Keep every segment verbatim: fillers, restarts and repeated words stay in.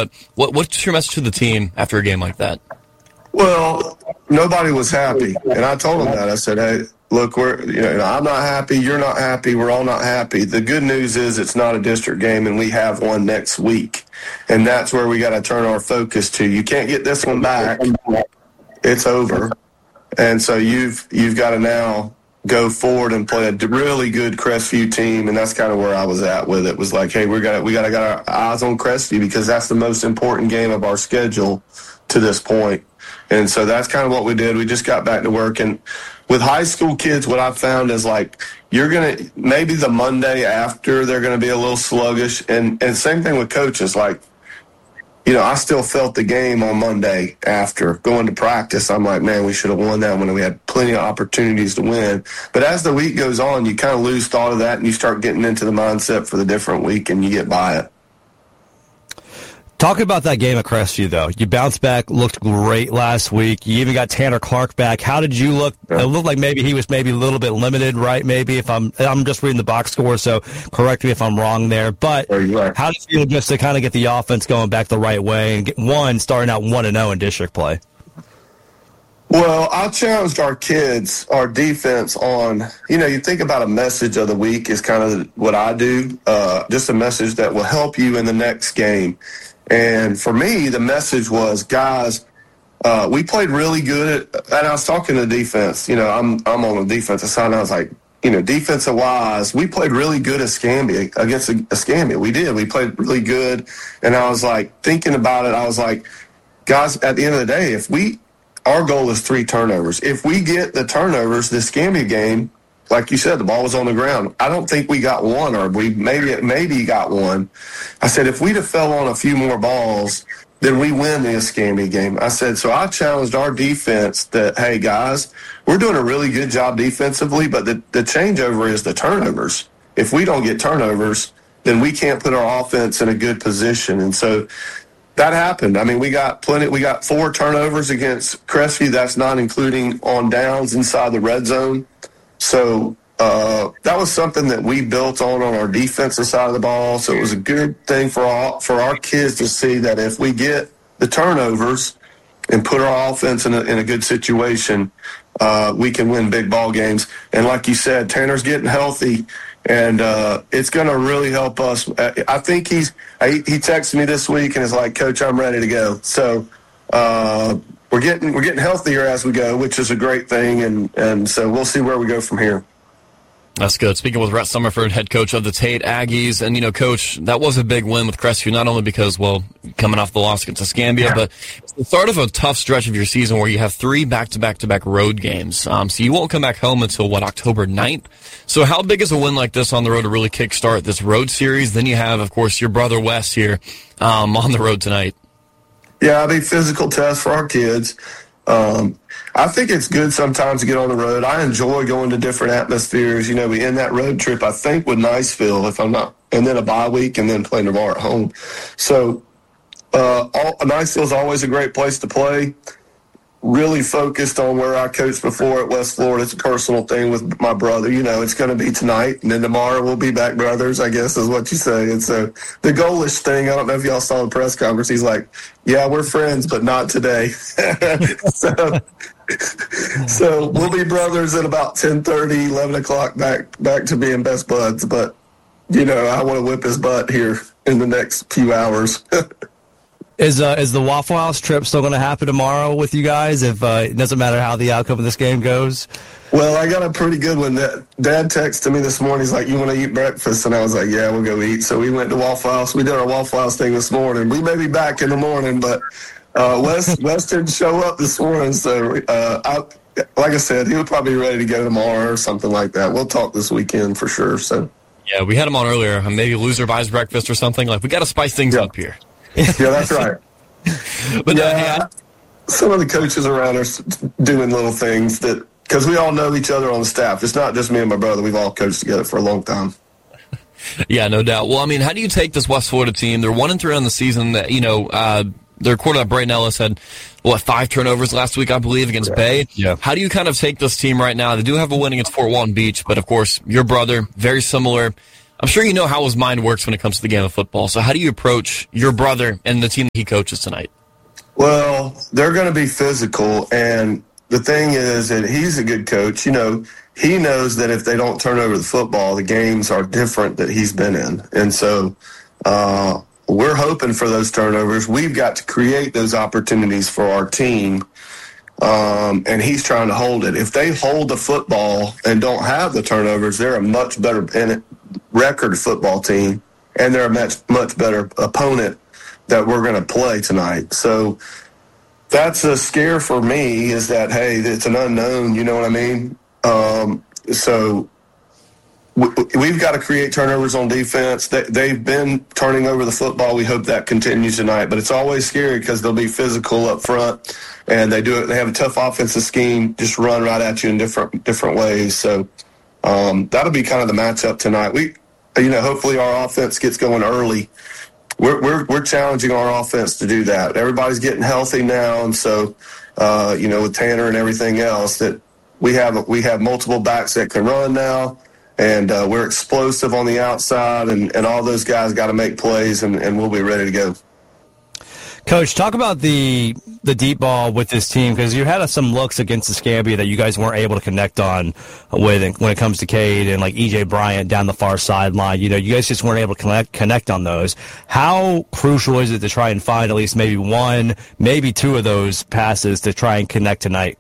but what, what's your message to the team after a game like that? Well, nobody was happy, and I told them that. I said, hey, look, we're, you know, I'm not happy, you're not happy, we're all not happy. The good news is it's not a district game, and we have one next week, and that's where we got to turn our focus to. You can't get this one back. It's over, and so you've you've got to now go forward and play a really good Crestview team, and that's kind of where I was at with it. Was like, hey, we got we got to got our eyes on Crestview because that's the most important game of our schedule to this point. And so that's kind of what we did. We just got back to work. And with high school kids, what I've found is like you're going to – maybe the Monday after they're going to be a little sluggish. And, and same thing with coaches. Like, you know, I still felt the game on Monday after going to practice. I'm like, man, we should have won that one. We had plenty of opportunities to win. But as the week goes on, you kind of lose thought of that and you start getting into the mindset for the different week and you get by it. Talk about that game at Crestview, though. You bounced back, looked great last week. You even got Tanner Clark back. How did you look? It looked like maybe he was maybe a little bit limited, right? Maybe if I'm I'm just reading the box score, so correct me if I'm wrong there. But how did you feel just to kind of get the offense going back the right way and get one starting out one and zero in district play? Well, I challenged our kids, our defense on, you know, you think about a message of the week is kind of what I do, uh, just a message that will help you in the next game. And for me, the message was, guys, uh, we played really good at, and I was talking to defense. You know, I'm I'm on the defensive side, and I was like, you know, defensive-wise, we played really good at Escambia, against Escambia. We did. We played really good. And I was like, thinking about it, I was like, guys, at the end of the day, if we – our goal is three turnovers. If we get the turnovers, the Escambia game, like you said, the ball was on the ground. I don't think we got one, or we maybe maybe got one. I said, if we'd have fell on a few more balls, then we win the Escambia game. I said, so I challenged our defense that, hey, guys, we're doing a really good job defensively, but the, the changeover is the turnovers. If we don't get turnovers, then we can't put our offense in a good position. And so that happened. I mean, we got plenty. We got four turnovers against Crestview. That's not including on downs inside the red zone. So uh, that was something that we built on on our defensive side of the ball. So it was a good thing for our, for our kids to see that if we get the turnovers and put our offense in a, in a good situation, uh, we can win big ball games. And like you said, Tanner's getting healthy, and uh, it's going to really help us. I think he's he, he texted me this week and is like, Coach, I'm ready to go. So uh, we're getting we're getting healthier as we go, which is a great thing, and, and so we'll see where we go from here. That's good. Speaking with Rhett Summerford, head coach of the Tate Aggies, and, you know, Coach, that was a big win with Crestview, not only because, well, coming off the loss against Escambia, yeah. but it's the start of a tough stretch of your season where you have three back-to-back-to-back road games. Um, so you won't come back home until, what, October ninth? So how big is a win like this on the road to really kickstart this road series? Then you have, of course, your brother Wes here um, on the road tonight. Yeah, I mean, physical test for our kids. Um, I think it's good sometimes to get on the road. I enjoy going to different atmospheres. You know, we end that road trip, I think, with Niceville, if I'm not, and then a bye week, and then playing tomorrow at home. So uh, all, Niceville is always a great place to play. Really focused on where I coached before at West Florida. It's a personal thing with my brother. You know, it's going to be tonight, and then tomorrow we'll be back brothers, I guess is what you say. And so the goalish thing, I don't know if y'all saw the press conference. He's like, yeah, we're friends, but not today. so so we'll be brothers at about ten thirty, eleven o'clock, back, back to being best buds. But, you know, I want to whip his butt here in the next few hours. Is uh, is the Waffle House trip still going to happen tomorrow with you guys? If uh, it doesn't matter how the outcome of this game goes. Well, I got a pretty good one. That Dad texted me this morning. He's like, "You want to eat breakfast?" And I was like, "Yeah, we'll go eat." So we went to Waffle House. We did our Waffle House thing this morning. We may be back in the morning, but uh, Wes Wes didn't show up this morning. So, uh, I, like I said, he'll probably be ready to go tomorrow or something like that. We'll talk this weekend for sure. So, yeah, we had him on earlier. Maybe loser buys breakfast or something. Like, we got to spice things yeah. up here. Yeah, that's right. But yeah, uh, hey, I, some of the coaches around are doing little things that, because we all know each other on the staff. It's not just me and my brother. We've all coached together for a long time. Yeah, no doubt. Well, I mean, how do you take this West Florida team? They're one and three on the season. That you know, uh, their quarterback Brayton Ellis had what five turnovers last week, I believe, against yeah. Bay. Yeah. How do you kind of take this team right now? They do have a win against Fort Walton Beach, but of course, your brother, very similar. I'm sure you know how his mind works when it comes to the game of football. So how do you approach your brother and the team that he coaches tonight? Well, they're going to be physical, and the thing is that he's a good coach. You know, he knows that if they don't turn over the football, the games are different that he's been in. And so uh, we're hoping for those turnovers. We've got to create those opportunities for our team, um, and he's trying to hold it. If they hold the football and don't have the turnovers, they're a much better record football team, and they're a much, much better opponent that we're going to play tonight. So that's a scare for me, is that, hey, it's an unknown, you know what I mean? Um, so w- we've got to create turnovers on defense. They, they've been turning over the football. We hope that continues tonight, but it's always scary because they'll be physical up front, and they do it. They have a tough offensive scheme, just run right at you in different different ways. So um, that'll be kind of the matchup tonight. We, you know, hopefully our offense gets going early. We're, we're we're challenging our offense to do that. Everybody's getting healthy now, and so uh, you know, with Tanner and everything else, that we have we have multiple backs that can run now, and uh, we're explosive on the outside, and, and all those guys got to make plays, and, and we'll be ready to go. Coach, talk about the the deep ball with this team, because you had some looks against the Scambia that you guys weren't able to connect on with when it comes to Cade and like E J Bryant down the far sideline. You know, you guys just weren't able to connect connect on those. How crucial is it to try and find at least maybe one, maybe two of those passes to try and connect tonight?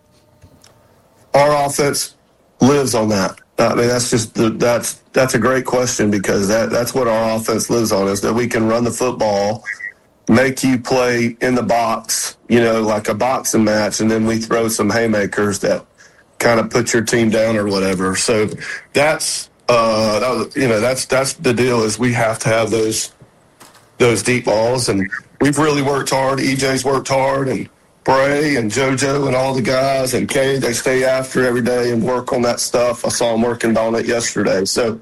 Our offense lives on that. I mean, that's just the, that's that's a great question, because that that's what our offense lives on, is that we can run the football, make you play in the box, you know, like a boxing match, and then we throw some haymakers that kind of put your team down or whatever. So that's, uh, that was, you know, that's that's the deal, is we have to have those those deep balls, and we've really worked hard. E J's worked hard, and Bray and JoJo and all the guys and Kay, they stay after every day and work on that stuff. I saw them working on it yesterday. So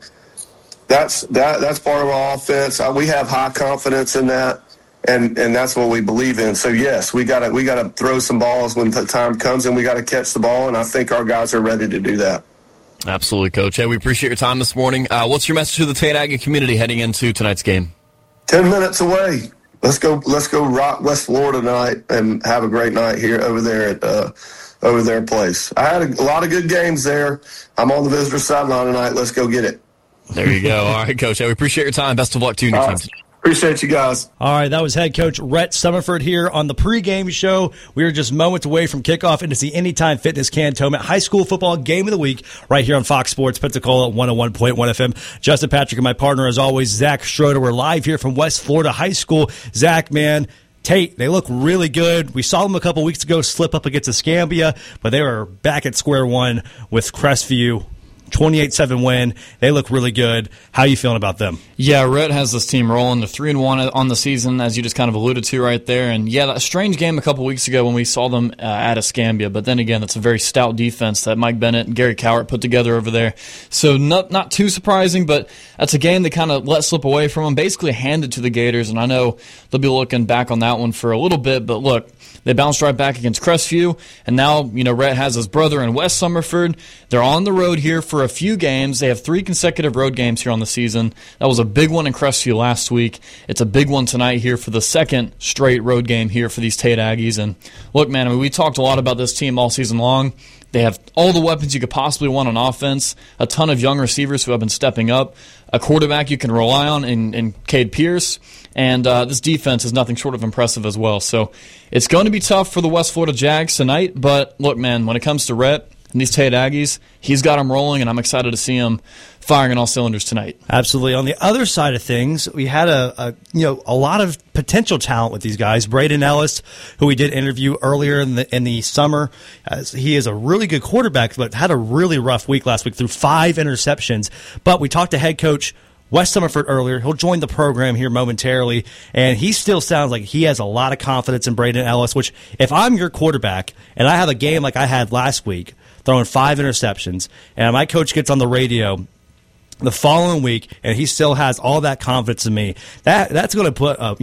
that's that that's part of our offense. Uh, we have high confidence in that. And and that's what we believe in. So yes, we gotta we gotta throw some balls when the time comes, and we gotta catch the ball. And I think our guys are ready to do that. Absolutely, Coach. Hey, we appreciate your time this morning. Uh, what's your message to the Tate Aggie community heading into tonight's game? Ten minutes away. Let's go. Let's go rock West Florida tonight and have a great night here over there at uh, over their place. I had a, a lot of good games there. I'm on the visitor sideline tonight. Let's go get it. There you go. All right, Coach. Hey, we appreciate your time. Best of luck to you and your team today. Appreciate you guys. All right, that was head coach Rhett Summerford here on the pregame show. We are just moments away from kickoff into the Anytime Fitness Cantonment High School Football Game of the Week right here on Fox Sports Pensacola one oh one point one F M. Justin Patrick and my partner, as always, Zach Schroeder. We're live here from West Florida High School. Zach, man, Tate, they look really good. We saw them a couple weeks ago slip up against Escambia, but they were back at square one with Crestview. twenty-eight seven win. They look really good. How are you feeling about them? Yeah, Rhett has this team rolling. They're three and one on the season, as you just kind of alluded to right there. And yeah, a strange game a couple weeks ago when we saw them uh, at Escambia. But then again, that's a very stout defense that Mike Bennett and Gary Cowart put together over there. So not not too surprising, but that's a game they kind of let slip away from them, basically handed to the Gators. And I know they'll be looking back on that one for a little bit. But look, they bounced right back against Crestview, and now, you know, Rhett has his brother in West Summerford. They're on the road here for a few games. They have three consecutive road games here on the season. That was a big one in Crestview last week. It's a big one tonight here for the second straight road game here for these Tate Aggies. And look, man, I mean, we talked a lot about this team all season long. They have all the weapons you could possibly want on offense, a ton of young receivers who have been stepping up, a quarterback you can rely on in, in Cade Pierce, and uh, this defense is nothing short of impressive as well. So it's going to be tough for the West Florida Jags tonight, but look, man, when it comes to Rhett and these Tate Aggies, he's got them rolling, and I'm excited to see him firing on all cylinders tonight. Absolutely. On the other side of things, we had a, a you know a lot of potential talent with these guys. Braden Ellis, who we did interview earlier in the in the summer, as he is a really good quarterback, but had a really rough week last week through five interceptions. But we talked to head coach Wes Summerford earlier. He'll join the program here momentarily, and he still sounds like he has a lot of confidence in Braden Ellis, which if I'm your quarterback and I have a game like I had last week, throwing five interceptions, and my coach gets on the radio the following week and he still has all that confidence in me, that that's going to put a, you know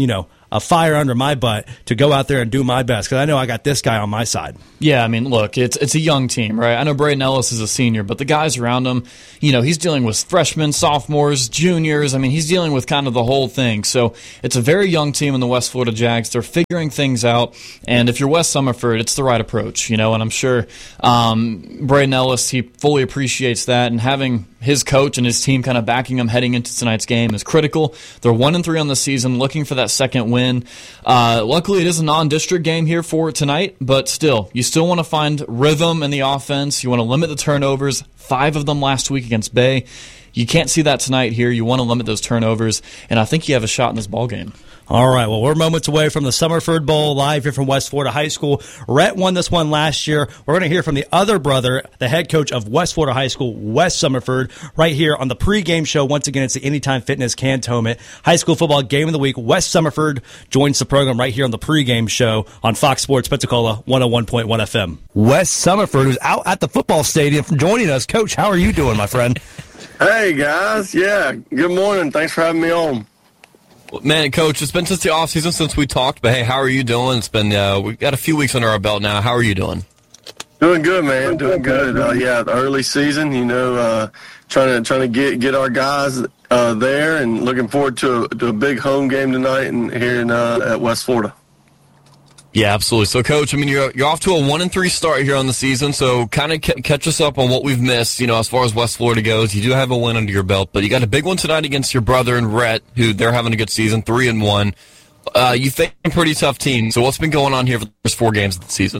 a fire under my butt to go out there and do my best because I know I got this guy on my side. Yeah, I mean, look, it's it's a young team, right? I know Braden Ellis is a senior, but the guys around him, you know, he's dealing with freshmen, sophomores, juniors. I mean, he's dealing with kind of the whole thing. So it's a very young team in the West Florida Jags. They're figuring things out, and if you're West Summerford, it's the right approach, you know, and I'm sure um, Braden Ellis, he fully appreciates that, and having his coach and his team kind of backing him heading into tonight's game is critical. They're one and three on the season, looking for that second win. Uh, luckily, it is a non-district game here for tonight, but still, you still want to find rhythm in the offense. You want to limit the turnovers. Five of them last week against Bay. You can't see that tonight here. You want to limit those turnovers, and I think you have a shot in this ball game. All right, well, we're moments away from the Summerford Bowl live here from West Florida High School. Rhett won this one last year. We're going to hear from the other brother, the head coach of West Florida High School, West Summerford, right here on the pregame show. Once again, it's the Anytime Fitness Cantonment High School Football Game of the Week. West Summerford joins the program right here on the pregame show on Fox Sports Pensacola one oh one point one F M. West Summerford, who's out at the football stadium, joining us. Coach, how are you doing, my friend? Hey, guys. Yeah, good morning. Thanks for having me on. Man, Coach, it's been since the offseason since we talked, but hey, how are you doing? It's been, uh, we've got a few weeks under our belt now. How are you doing? Doing good, man. Doing good. Uh, yeah, the early season, you know, uh, trying to trying to get get our guys uh, there, and looking forward to a, to a big home game tonight and here in uh, at West Florida. Yeah, absolutely. So, Coach, I mean, you're you're off to a one and three start here on the season. So, kind of c- catch us up on what we've missed. You know, as far as West Florida goes, you do have a win under your belt, but you got a big one tonight against your brother and Rhett, who they're having a good season, three and one. Uh, you think a pretty tough team. So, what's been going on here for the first four games of the season?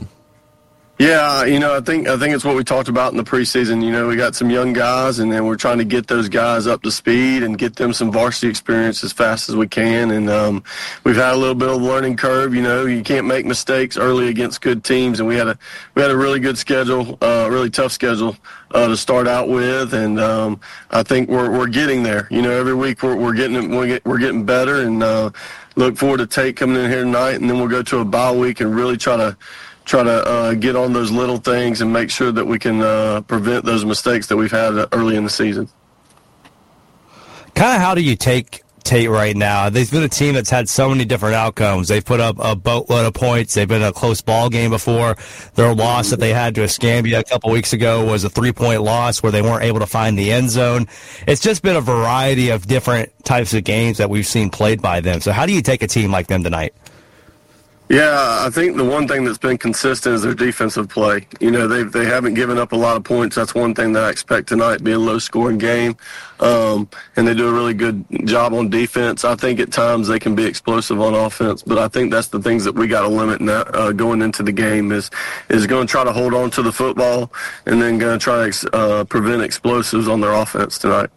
Yeah, you know, I think I think it's what we talked about in the preseason. You know, we got some young guys, and then we're trying to get those guys up to speed and get them some varsity experience as fast as we can. And um, we've had a little bit of a learning curve. You know, you can't make mistakes early against good teams, and we had a we had a really good schedule, a uh, really tough schedule uh, to start out with. And um, I think we're we're getting there. You know, every week we're we're getting we're getting better, and uh, look forward to Tate coming in here tonight, and then we'll go to a bye week and really try to. try to uh, get on those little things and make sure that we can uh, prevent those mistakes that we've had early in the season. Kind of how do you take Tate right now? They've been a team that's had so many different outcomes. They've put up a boatload of points. They've been a close ball game before. Their loss that they had to Escambia a couple weeks ago was a three-point loss where they weren't able to find the end zone. It's just been a variety of different types of games that we've seen played by them. So how do you take a team like them tonight? Yeah, I think the one thing that's been consistent is their defensive play. You know, they they haven't given up a lot of points. That's one thing that I expect tonight, be a low-scoring game. Um, and they do a really good job on defense. I think at times they can be explosive on offense, but I think that's the things that we got to limit now, uh, going into the game is is going to try to hold on to the football and then going to try to uh, prevent explosives on their offense tonight.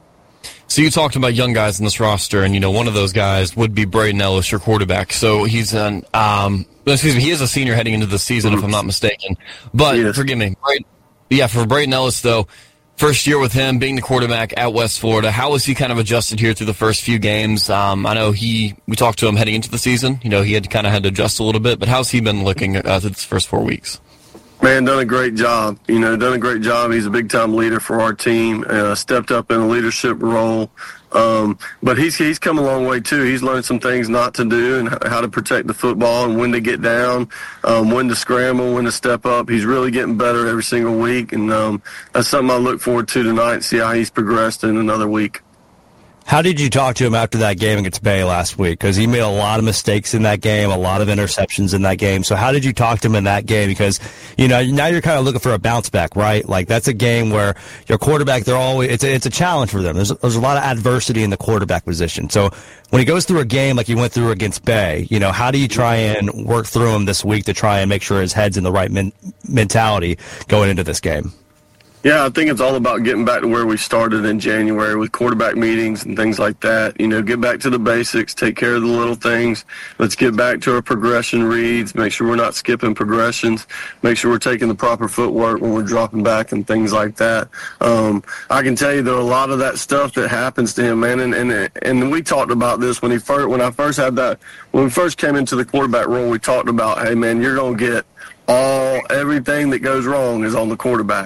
So you talked about young guys in this roster, and you know one of those guys would be Braden Ellis, your quarterback. So he's an um, excuse me, he is a senior heading into the season, if I'm not mistaken. But yes. Forgive me, Braden, yeah, for Braden Ellis though, first year with him being the quarterback at West Florida, how has he kind of adjusted here through the first few games? Um, I know he, we talked to him heading into the season. You know he had kind of had to adjust a little bit, but how's he been looking uh, through the first four weeks? Man, done a great job. You know, done a great job. He's a big-time leader for our team. Uh, stepped up in a leadership role. Um, but he's he's come a long way, too. He's learned some things not to do and how to protect the football and when to get down, um, when to scramble, when to step up. He's really getting better every single week, and um, that's something I look forward to tonight, see how he's progressed in another week. How did you talk to him after that game against Bay last week? Because he made a lot of mistakes in that game, a lot of interceptions in that game. So how did you talk to him in that game? Because, you know, now you're kind of looking for a bounce back, right? Like that's a game where your quarterback, they're always, it's a, it's a challenge for them. There's, there's a lot of adversity in the quarterback position. So when he goes through a game like he went through against Bay, you know, how do you try and work through him this week to try and make sure his head's in the right men- mentality going into this game? Yeah, I think it's all about getting back to where we started in January with quarterback meetings and things like that. You know, get back to the basics, take care of the little things. Let's get back to our progression reads, make sure we're not skipping progressions, make sure we're taking the proper footwork when we're dropping back and things like that. Um, I can tell you, though, a lot of that stuff that happens to him, man, and, and, and we talked about this when he first, when I first had that, when we first came into the quarterback role, we talked about, hey, man, you're going to get all, everything that goes wrong is on the quarterback.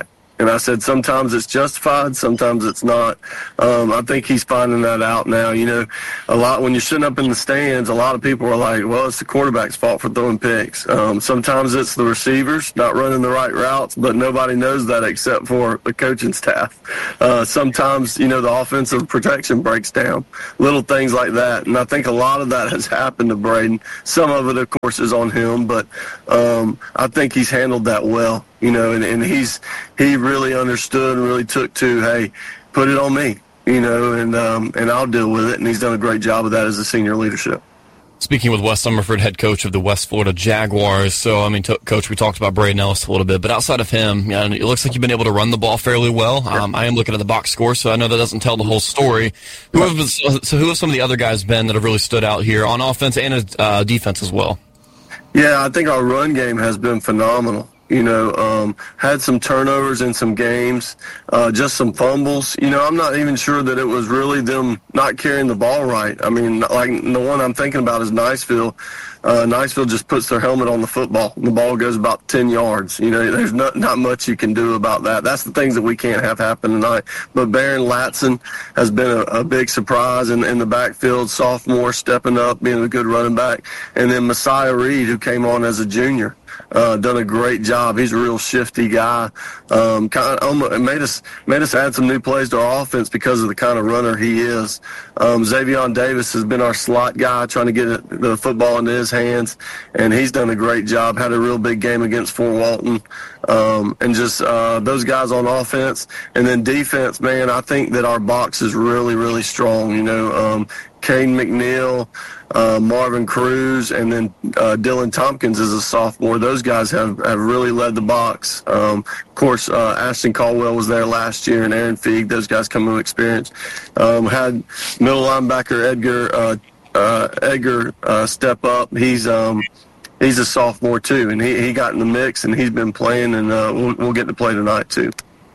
And I said, sometimes it's justified, sometimes it's not. Um, I think he's finding that out now. You know, a lot when you're sitting up in the stands, a lot of people are like, well, it's the quarterback's fault for throwing picks. Um, sometimes it's the receivers not running the right routes, but nobody knows that except for the coaching staff. Uh, sometimes, you know, the offensive protection breaks down, little things like that. And I think a lot of that has happened to Braden. Some of it, of course, is on him, but um, I think he's handled that well, you know, and, and he's he really understood and really took to, hey, put it on me, you know, and um, and I'll deal with it. And he's done a great job of that as a senior leadership. Speaking with Wes Summerford, head coach of the West Florida Jaguars. So, I mean, t- Coach, we talked about Braden Ellis a little bit, but outside of him, you know, it looks like you've been able to run the ball fairly well. Um, I am looking at the box score, so I know that doesn't tell the whole story. Who have, so who have some of the other guys been that have really stood out here on offense and uh, defense as well? Yeah, I think our run game has been phenomenal. You know, um, had some turnovers in some games, uh, just some fumbles. You know, I'm not even sure that it was really them not carrying the ball right. I mean, like the one I'm thinking about is Niceville. Uh, Niceville just puts their helmet on the football. The ball goes about ten yards. You know, there's not, not much you can do about that. That's the things that we can't have happen tonight. But Barron Latson has been a, a big surprise in, in the backfield, sophomore, stepping up, being a good running back. And then Messiah Reed, who came on as a junior. Uh, done a great job. He's a real shifty guy. Um, kind of almost, made us made us add some new plays to our offense because of the kind of runner he is. Um, Xavion Davis has been our slot guy, trying to get it, the football into his hands, and he's done a great job. Had a real big game against Fort Walton, um, and just uh, those guys on offense, and then defense. Man, I think that our box is really, really strong. You know, um, Caden McNeil, uh, Marvin Cruz, and then uh, Dylan Tompkins is a sophomore. Those guys have, have really led the box. Um, of course, uh, Ashton Caldwell was there last year, and Aaron Feig. Those guys come with experience. Um, had middle linebacker Edgar uh, uh, Edgar uh, step up. He's um, he's a sophomore too, and he, he got in the mix, and he's been playing, and uh, we'll, we'll get to play tonight too.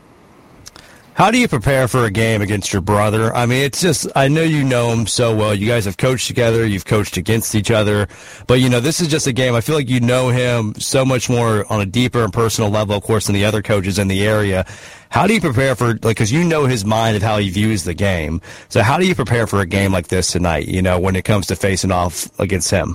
How do you prepare for a game against your brother? I mean, it's just, I know you know him so well. You guys have coached together. You've coached against each other. But, you know, this is just a game. I feel like you know him so much more on a deeper and personal level, of course, than the other coaches in the area. How do you prepare for, like, because you know his mind of how he views the game. So how do you prepare for a game like this tonight, you know, when it comes to facing off against him?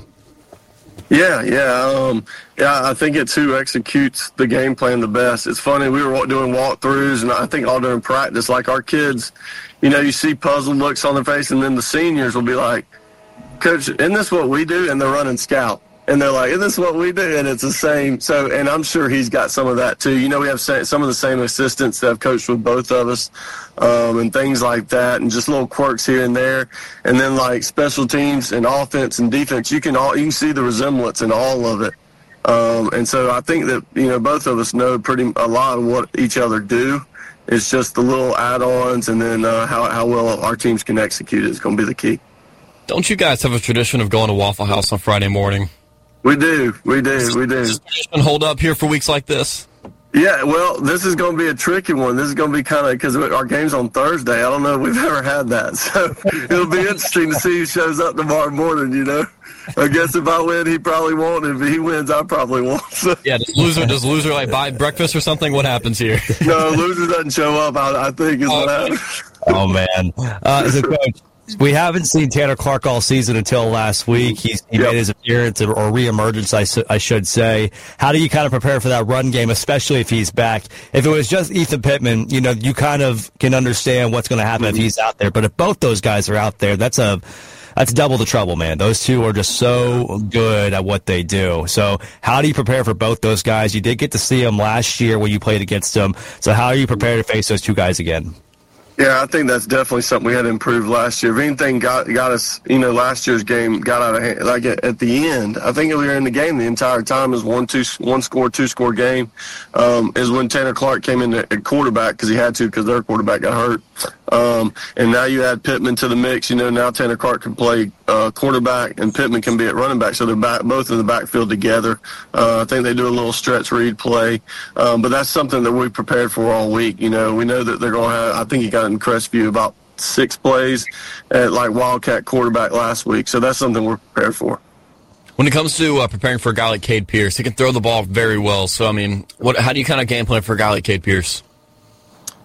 Yeah, yeah, um, yeah. I think it's who executes the game plan the best. It's funny, we were doing walkthroughs, and I think all during practice, like our kids, you know, you see puzzled looks on their face, and then the seniors will be like, "Coach, isn't this what we do?" And they're running scout, and they're like, "Isn't this what we do?" And it's the same. So, and I'm sure he's got some of that too. You know, we have some of the same assistants that have coached with both of us, um, and things like that, and just little quirks here and there. And then like special teams and offense and defense, you can all you can see the resemblance in all of it. Um, and so I think that, you know, both of us know pretty a lot of what each other do. It's just the little add-ons, and then uh, how how well our teams can execute is going to be the key. Don't you guys have a tradition of going to Waffle House on Friday morning? We do, we do, we do. Does this hold up here for weeks like this? Yeah, well, this is going to be a tricky one. This is going to be kind of, because our game's on Thursday. I don't know if we've ever had that. So it'll be interesting to see who shows up tomorrow morning, you know. I guess if I win, he probably won't. If he wins, I probably won't. So. Yeah, does loser, does loser like buy breakfast or something? What happens here? No, loser doesn't show up, I, I think, is oh, what happens. Oh, man. Uh, so, Coach, we haven't seen Tanner Clark all season until last week. He's, he yep. made his appearance or reemergence, I, su- I should say. How do you kind of prepare for that run game, especially if he's back? If it was just Ethan Pittman, you know, you kind of can understand what's going to happen mm-hmm. if he's out there. But if both those guys are out there, that's a that's double the trouble, man. Those two are just so good at what they do. So how do you prepare for both those guys? You did get to see them last year when you played against them. So how are you prepared to face those two guys again? Yeah, I think that's definitely something we had to improve last year. If anything got got us, you know, last year's game got out of hand. Like at, at the end, I think we were in the game the entire time. It was one two one score two score game. Um, is when Tanner Clark came in at quarterback because he had to because their quarterback got hurt. Um, and now you add Pittman to the mix. You know, now Tanner Clark can play uh, quarterback and Pittman can be at running back. So they're back, both in the backfield together. Uh, I think they do a little stretch read play. Um, but that's something that we prepared for all week. You know, we know that they're going to have, I think he got in Crestview about six plays at like Wildcat quarterback last week. So that's something we're prepared for. When it comes to uh, preparing for a guy like Cade Pierce, he can throw the ball very well. So, I mean, what? How do you kind of game plan for a guy like Cade Pierce?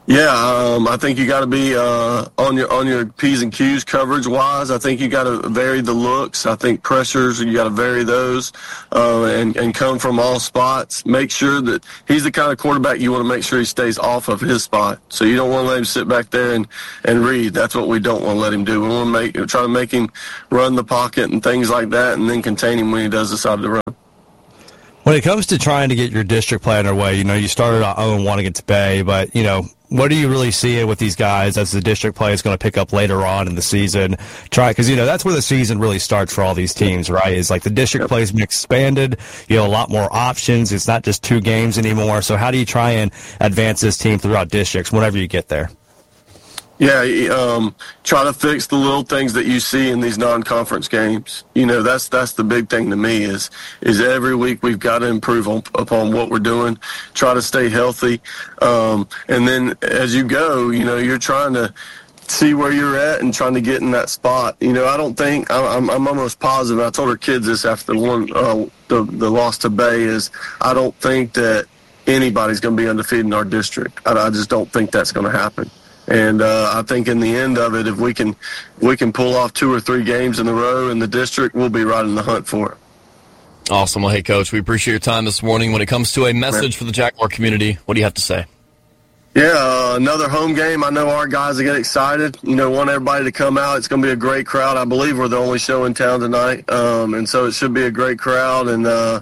Yeah, um, I think you got to be uh, on your on your P's and Q's coverage wise. I think you got to vary the looks. I think pressures, you got to vary those uh, and and come from all spots. Make sure that he's the kind of quarterback you want to make sure he stays off of his spot. So you don't want to let him sit back there and, and read. That's what we don't want to let him do. We want to make try to make him run the pocket and things like that, and then contain him when he does decide to run. When it comes to trying to get your district play underway, you know, you started on oh and one against Bay, but, you know, what do you really see with these guys as the district play is going to pick up later on in the season? Try because, you know, that's where the season really starts for all these teams, right? Is like the district yep. play has been expanded. You know, a lot more options. It's not just two games anymore. So how do you try and advance this team throughout districts whenever you get there? Yeah, um, try to fix the little things that you see in these non-conference games. You know, that's that's the big thing to me is is every week we've got to improve on, upon what we're doing, try to stay healthy, um, and then as you go, you know, you're trying to see where you're at and trying to get in that spot. You know, I don't think I'm, I'm almost positive. I told our kids this after the one uh, the the loss to Bay is I don't think that anybody's going to be undefeated in our district. I, I just don't think that's going to happen. And uh, I think in the end of it, if we can we can pull off two or three games in a row in the district, we'll be right in the hunt for it. Awesome. Well, hey, Coach, we appreciate your time this morning. When it comes to a message for the Jaguar community, what do you have to say? Yeah, uh, another home game. I know our guys are getting excited. You know, want everybody to come out. It's going to be a great crowd. I believe we're the only show in town tonight, um, and so it should be a great crowd. And uh,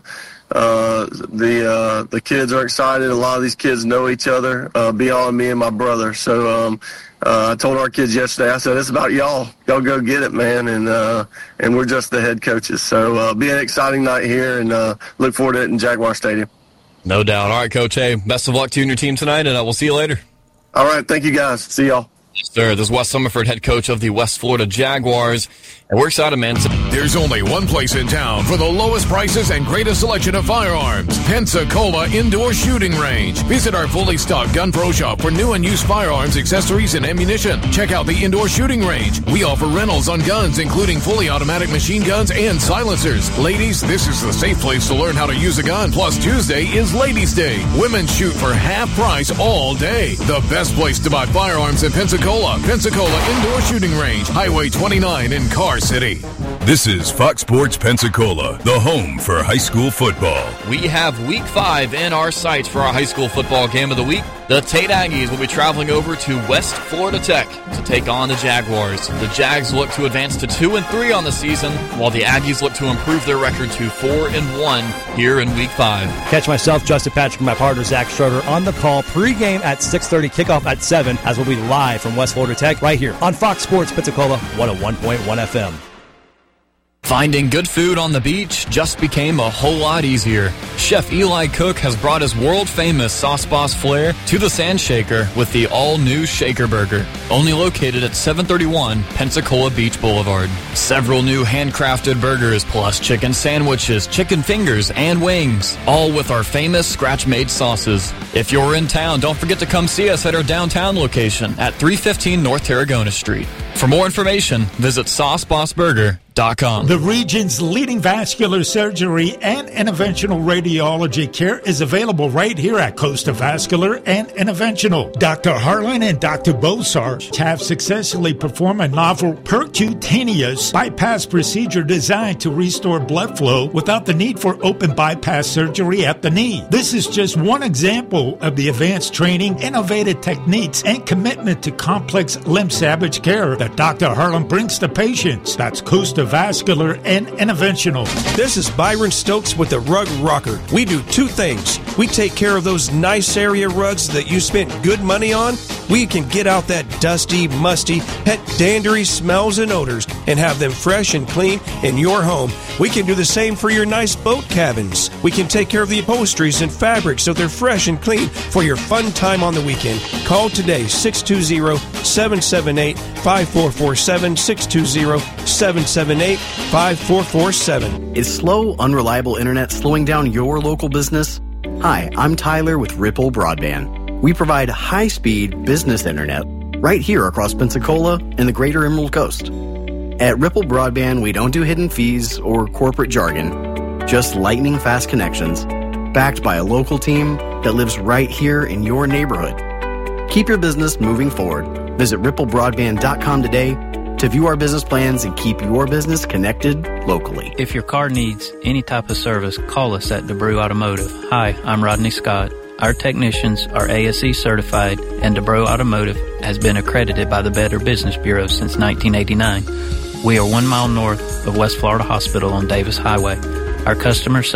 Uh, the uh, the kids are excited. A lot of these kids know each other uh, beyond me and my brother. So um, uh, I told our kids yesterday, I said, it's about y'all. Y'all go get it, man. And uh, and we're just the head coaches. So uh, be an exciting night here, and uh, look forward to it in Jaguar Stadium. No doubt. All right, Coach. Hey, best of luck to you and your team tonight, and uh, we'll see you later. All right. Thank you, guys. See y'all. Yes, sir. This is Wes Summerford, head coach of the West Florida Jaguars. And we're excited, man. There's only one place in town for the lowest prices and greatest selection of firearms. Pensacola Indoor Shooting Range. Visit our fully stocked Gun Pro Shop for new and used firearms, accessories, and ammunition. Check out the Indoor Shooting Range. We offer rentals on guns, including fully automatic machine guns and silencers. Ladies, this is the safe place to learn how to use a gun. Plus, Tuesday is Ladies' Day. Women shoot for half price all day. The best place to buy firearms in Pensacola. Pensacola Indoor Shooting Range. Highway twenty-nine in Car City. This is Fox Sports Pensacola, the home for high school football. We have week five in our sights for our high school football game of the week. The Tate Aggies will be traveling over to West Florida Tech to take on the Jaguars. The Jags look to advance to two and three on the season, while the Aggies look to improve their record to four and one here in week five. Catch myself, Justin Patrick, and my partner Zach Schroeder on the call pregame at six thirty, kickoff at seven, as we'll be live from West Florida Tech right here on Fox Sports Pensacola one oh one point one F M. Finding good food on the beach just became a whole lot easier. Chef Eli Cook has brought his world-famous Sauce Boss flair to the Sand Shaker with the all-new Shaker Burger, only located at seven thirty-one Pensacola Beach Boulevard. Several new handcrafted burgers, plus chicken sandwiches, chicken fingers, and wings, all with our famous scratch-made sauces. If you're in town, don't forget to come see us at our downtown location at three fifteen North Tarragona Street. For more information, visit sauce boss burger dot com. The region's leading vascular surgery and interventional radiology care is available right here at Costa Vascular and Interventional. Doctor Harlan and Doctor Bosar have successfully performed a novel percutaneous bypass procedure designed to restore blood flow without the need for open bypass surgery at the knee. This is just one example of the advanced training, innovative techniques, and commitment to complex limb salvage care that Doctor Harlan brings to patients. That's Costa Vascular and Interventional. This is Byron Stokes with the Rug Rocker. We do two things. We take care of those nice area rugs that you spent good money on. We can get out that dusty, musty, pet dandery smells and odors and have them fresh and clean in your home. We can do the same for your nice boat cabins. We can take care of the upholsteries and fabrics so they're fresh and clean for your fun time on the weekend. Call today, six two zero, seven seven eight, five four four seven, six two zero, seven seven eight, five four four seven. Is slow, unreliable internet slowing down your local business? Hi, I'm Tyler with Ripple Broadband. We provide high-speed business internet right here across Pensacola and the greater Emerald Coast. At Ripple Broadband, we don't do hidden fees or corporate jargon, just lightning-fast connections backed by a local team that lives right here in your neighborhood. Keep your business moving forward. Visit ripple broadband dot com today to view our business plans and keep your business connected locally. If your car needs any type of service, call us at DeBrew Automotive. Hi, I'm Rodney Scott. Our technicians are A S E certified, and DeBrew Automotive has been accredited by the Better Business Bureau since nineteen eighty-nine. We are one mile north of West Florida Hospital on Davis Highway. Our customers